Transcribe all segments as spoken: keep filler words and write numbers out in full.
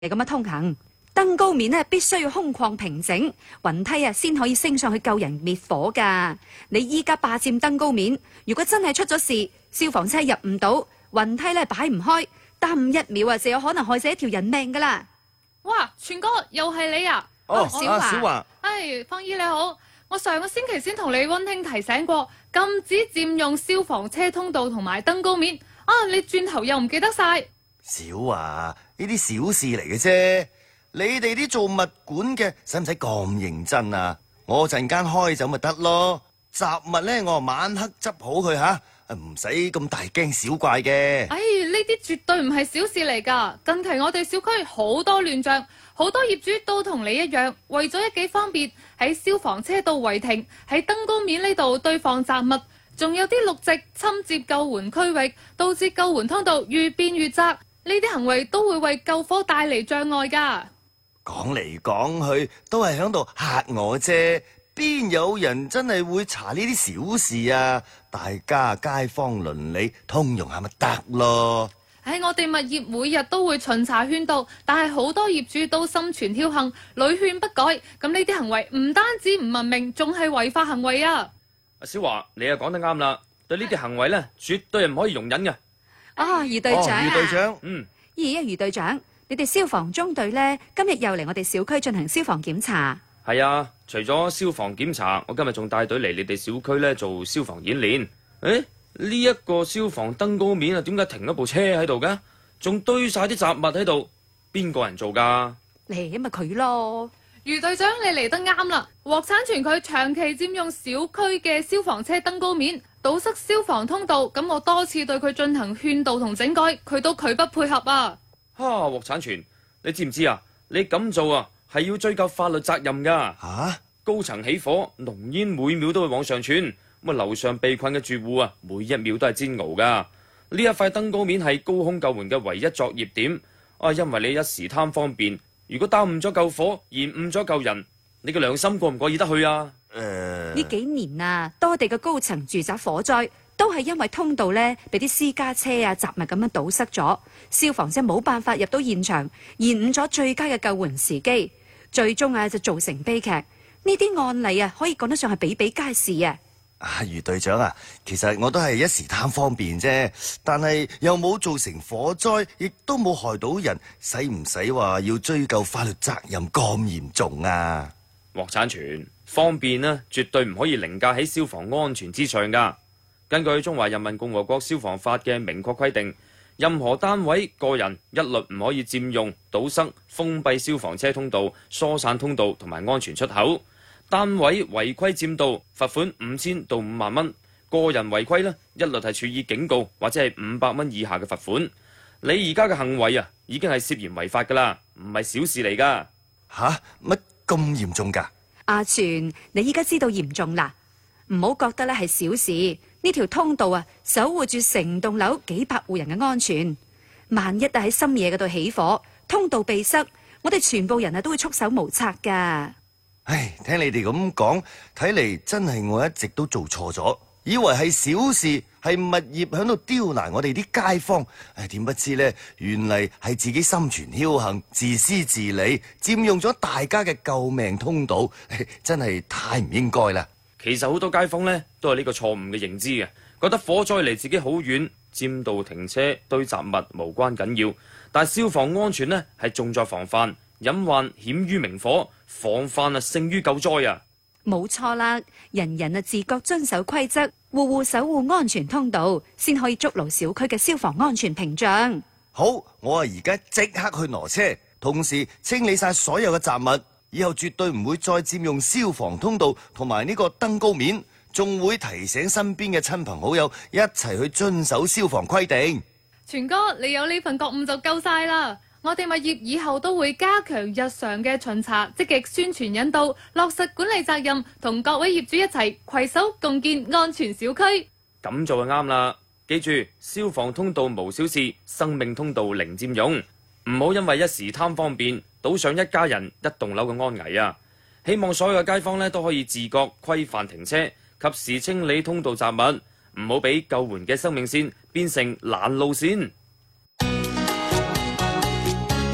咁樣通行。登高面呢必須要空曠平整，雲梯啊先可以升上去救人滅火噶。你依家霸佔登高面，如果真係出咗事，消防車入唔到，雲梯咧擺唔開，耽誤一秒啊就有可能害死一條人命噶啦。 哇，全哥又係你啊！ 哦， 小華小華， 唉，方姨你好，我上個星期先同你溫馨提醒過，禁止佔用消防車通道同埋登高面。啊，你轉頭又唔記得晒。 小華，呢啲小事嚟嘅啫。你哋啲做物管嘅使唔使咁認真啊？我陣間開走咪得咯。雜物呢，我晚黑執好佢吓，唔使咁大驚小怪嘅。 唉，呢啲絕對唔係小事嚟㗎。近期我哋小區好多亂象，好多業主都同你一樣，為咗一己方便，喺消防車道違停，喺登高面呢度堆放雜物，仲有啲綠植侵佔救援區域，導致救援通道越變越窄。呢啲行為都會為救火帶嚟障礙㗎。 講嚟講去都係響度嚇我啫，邊有人真係會查呢啲小事啊？大家街坊鄰里通融下咪得咯。 唉，我哋物業每日都會巡查勸導，但係好多業主都心存僥倖，屢勸不改。咁呢啲行為唔單止唔文明，仲係違法行為啊！ 阿小華，你又講得啱啦，對呢啲行為咧，絕對係唔可以容忍嘅。 啊，余隊長啊， 余隊長， 嗯， 咦啊，余隊長，你哋消防中隊呢，今日又嚟我哋小區進行消防檢查。 係啊，除咗消防檢查，我今日仲帶隊嚟你哋小區咧做消防演練。誒，呢一個消防登高面啊，點解停一部車喺度嘅？仲堆晒啲雜物喺度，邊個人做㗎？ 嚟，因為佢咯。 余隊長，你嚟得啱啦！獲產權佢長期佔用小區嘅消防車登高面，堵塞消防通道。咁我多次對佢進行勸導同整改，佢都拒不配合啊！ 哈，獲產權，你知唔知啊？你咁做啊，係要追究法律責任㗎。 吓、啊？ 高層起火，濃煙每秒都會往上竄，咁啊樓上被困嘅住戶啊，每一秒都係煎熬㗎。呢一塊登高面係高空救援嘅唯一作業點，啊，因為你一時貪方便。如果耽誤咗救火，延誤咗救人，你嘅良心過唔過意得去啊？ 誒、呃， 呢幾年啊，多地嘅高層住宅火災都係因為通道呢俾啲私家車啊雜物咁樣堵塞咗，消防車冇辦法入到現場，延誤咗最佳嘅救援時機，最終啊就造成悲劇。呢啲案例啊可以講得上係比比皆是啊！ 啊，余隊長啊，其實我都係一時貪方便啫，但係又冇造成火災，亦都冇害到人，使唔使話要追究法律責任咁嚴重啊？ 獲產權方便呢，絕對唔可以凌駕喺消防安全之上㗎。根據《中華人民共和國消防法》嘅明確規定，任何單位、個人一律唔可以佔用、堵塞、封閉消防車通道、疏散通道同埋安全出口。單位違規佔道，罰款五千到五萬蚊；個人違規呢，一律係處以警告或者係五百蚊以下嘅罰款。你而家嘅行為啊，已經係涉嫌違法㗎啦，唔係小事嚟㗎。 吓？乜咁嚴重㗎？ 阿全，你依家知道嚴重啦，唔好覺得咧係小事。呢條通道啊，守護住成棟樓幾百戶人嘅安全。萬一啊喺深夜嗰度起火，通道被塞，我哋全部人啊都會束手無策㗎。 唉，聽你哋咁講，睇嚟真係我一直都做錯咗，以為係小事，係物業響度刁難我哋啲街坊。唉，點不知呢，原嚟係自己心存僥倖、自私自利，佔用咗大家嘅救命通道，真係太唔應該啦。 其實好多街坊呢，都係呢個錯誤嘅認知嘅，覺得火災離自己好遠，佔道停車堆雜物無關緊要。但消防安全呢，係重在防範，隱患險於明火，防範啊勝於救災啊！ 冇錯啦，人人啊自覺遵守規則，戶戶守護安全通道，先可以築牢小區嘅消防安全屏障。 好，我啊而家即刻去挪車，同時清理晒所有嘅雜物，以後絕對唔會再佔用消防通道同埋呢個登高面，仲會提醒身邊嘅親朋好友一齊去遵守消防規定。 全哥，你有呢份覺悟就夠晒啦！我哋物業以後都會加強日常嘅巡查，積極宣傳引導，落實管理責任，同各位業主一齊攜手共建安全小區。 咁做就啱啦！記住，消防通道無小事，生命通道零佔用，唔好因為一時貪方便，賭上一家人一棟樓嘅安危啊！希望所有嘅街坊呢都可以自覺規範停車，及時清理通道雜物，唔好俾救援嘅生命線變成攔路線。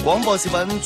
廣播小品。